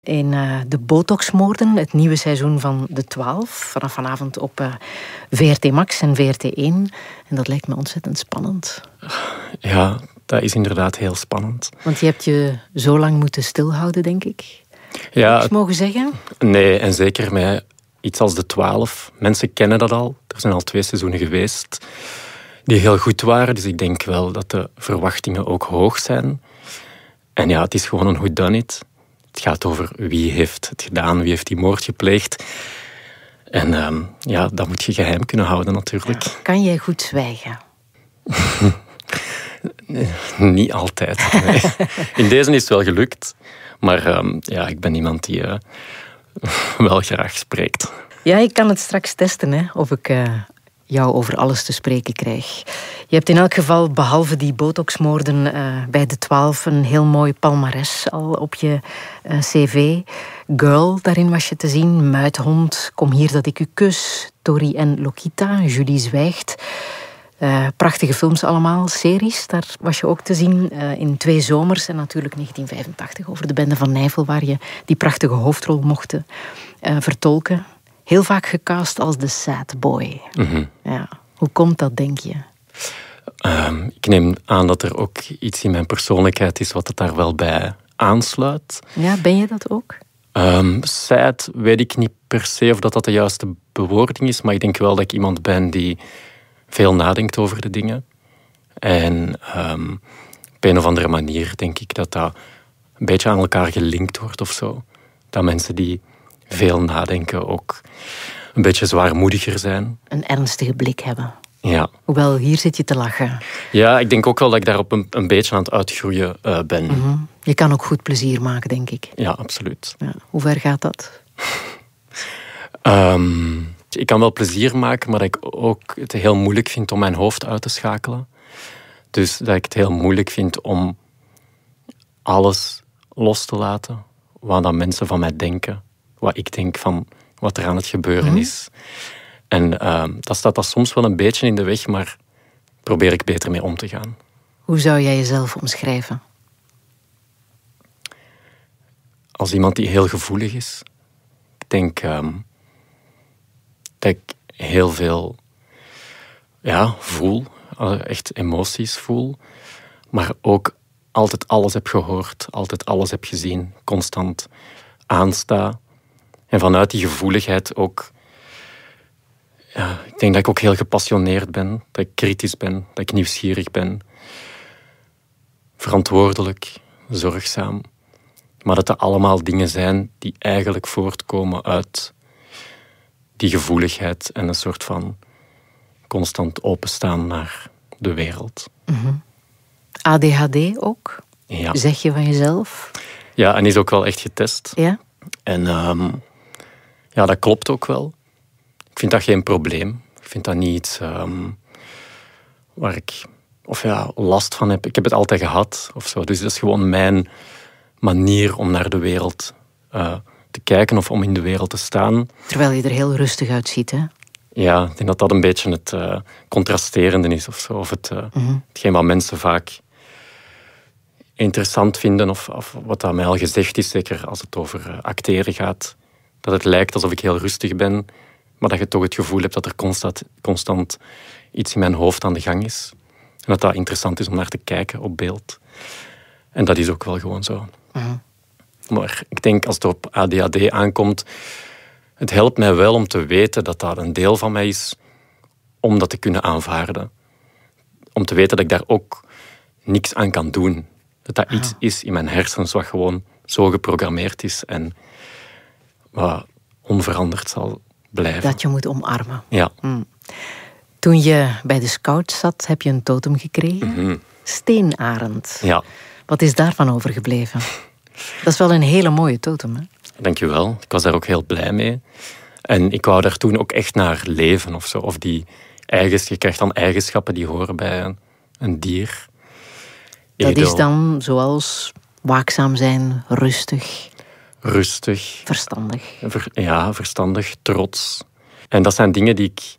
In de Botoxmoorden, het nieuwe seizoen van De 12. Vanaf vanavond op VRT Max en VRT1. En dat lijkt me ontzettend spannend. Ja, dat is inderdaad heel spannend. Want je hebt je zo lang moeten stilhouden, denk ik. Ja, Niks mogen zeggen? Nee, en zeker met iets als De 12. Mensen kennen dat al. Er zijn al 2 seizoenen geweest die heel goed waren. Dus ik denk wel dat de verwachtingen ook hoog zijn. En ja, het is gewoon een whodunit. Het gaat over wie heeft het gedaan, wie heeft die moord gepleegd. En ja, dat moet je geheim kunnen houden natuurlijk. Ja. Kan jij goed zwijgen? Niet altijd. Nee. In deze is het wel gelukt. Maar ja, ik ben iemand die wel graag spreekt. Ja, ik kan het straks testen, hè, of ik jou over alles te spreken krijg. Je hebt in elk geval, behalve die botoxmoorden bij De 12... een heel mooi palmares al op je cv. Girl, daarin was je te zien. Muithond, Kom hier dat ik u kus. Tori en Lokita, Julie zwijgt. Prachtige films allemaal, series, daar was je ook te zien in 2 zomers. En natuurlijk 1985 over de Bende van Nijvel, waar je die prachtige hoofdrol mocht vertolken. Heel vaak gecast als de sad boy. Mm-hmm. Ja. Hoe komt dat, denk je? Ik neem aan dat er ook iets in mijn persoonlijkheid is wat het daar wel bij aansluit. Ja, ben je dat ook? Sad weet ik niet per se of dat de juiste bewoording is, maar ik denk wel dat ik iemand ben die veel nadenkt over de dingen. En op een of andere manier denk ik dat dat een beetje aan elkaar gelinkt wordt of zo. Dat mensen die veel nadenken ook een beetje zwaarmoediger zijn. Een ernstige blik hebben. Ja. Hoewel, hier zit je te lachen. Ja, ik denk ook wel dat ik daarop een beetje aan het uitgroeien ben. Mm-hmm. Je kan ook goed plezier maken, denk ik. Ja, absoluut. Ja. Hoe ver gaat dat? Ik kan wel plezier maken, maar dat ik ook het heel moeilijk vind om mijn hoofd uit te schakelen. Dus dat ik het heel moeilijk vind om alles los te laten wat dan mensen van mij denken. Wat ik denk van wat er aan het gebeuren is. En dat staat dat soms wel een beetje in de weg, maar probeer ik beter mee om te gaan. Hoe zou jij jezelf omschrijven? Als iemand die heel gevoelig is. Ik denk dat ik heel veel voel. Echt emoties voel. Maar ook altijd alles heb gehoord. Altijd alles heb gezien. Constant aansta. En vanuit die gevoeligheid ook... Ja, ik denk dat ik ook heel gepassioneerd ben. Dat ik kritisch ben. Dat ik nieuwsgierig ben. Verantwoordelijk. Zorgzaam. Maar dat allemaal dingen zijn die eigenlijk voortkomen uit die gevoeligheid en een soort van constant openstaan naar de wereld. Mm-hmm. ADHD ook? Ja. Zeg je van jezelf? Ja, en is ook wel echt getest. Ja? En ja, dat klopt ook wel. Ik vind dat geen probleem. Ik vind dat niet iets waar ik last van heb. Ik heb het altijd gehad of zo. Dus dat is gewoon mijn manier om naar de wereld te kijken of om in de wereld te staan. Terwijl je er heel rustig uitziet, hè? Ja, ik denk dat dat een beetje het contrasterende is of zo. Of hetgeen wat mensen vaak interessant vinden of wat aan mij al gezegd is, zeker als het over acteren gaat. Dat het lijkt alsof ik heel rustig ben, maar dat je toch het gevoel hebt dat er constant iets in mijn hoofd aan de gang is. En dat dat interessant is om naar te kijken op beeld. En dat is ook wel gewoon zo. Maar ik denk, als het op ADHD aankomt, het helpt mij wel om te weten dat dat een deel van mij is, om dat te kunnen aanvaarden. Om te weten dat ik daar ook niks aan kan doen. Dat dat iets is in mijn hersens wat gewoon zo geprogrammeerd is en wat onveranderd zal blijven. Dat je moet omarmen. Ja. Toen je bij de Scouts zat, heb je een totem gekregen. Mm-hmm. Steenarend. Ja. Wat is daarvan overgebleven? Dat is wel een hele mooie totem, hè? Dankjewel. Ik was daar ook heel blij mee. En ik wou daar toen ook echt naar leven of zo. Of die je krijgt dan eigenschappen die horen bij een dier. Dat is dan zoals waakzaam zijn, rustig, verstandig. Verstandig, trots. En dat zijn dingen die ik...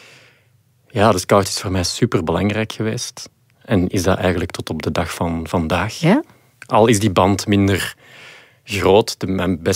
Ja, de Scout is voor mij superbelangrijk geweest. En is dat eigenlijk tot op de dag van vandaag. Ja? Al is die band minder groot. Mijn